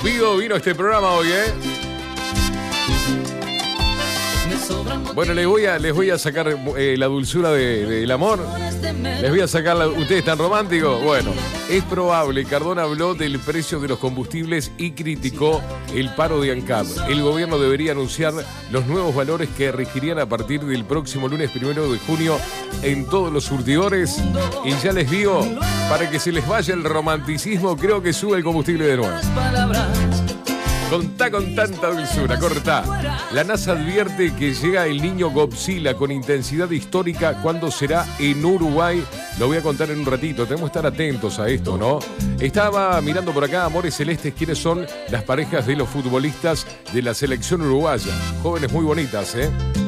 Cupido vino a este programa hoy, ¿eh? Bueno, les voy a sacar la dulzura del amor. Les voy a sacar ¿Ustedes están románticos? Bueno, es probable. Cardona habló del precio de los combustibles y criticó el paro de ANCAP. El gobierno debería anunciar los nuevos valores que regirían a partir del próximo lunes 1 de junio en todos los surtidores. Y ya les digo, para que se les vaya el romanticismo, creo que sube el combustible de nuevo. Contá con tanta dulzura, cortá. La NASA advierte que llega el niño Godzilla con intensidad histórica. ¿Cuándo será en Uruguay? Lo voy a contar en un ratito. Tenemos que estar atentos a esto, ¿no? Estaba mirando por acá, Amores Celestes, quiénes son las parejas de los futbolistas de la selección uruguaya. Jóvenes muy bonitas, ¿eh?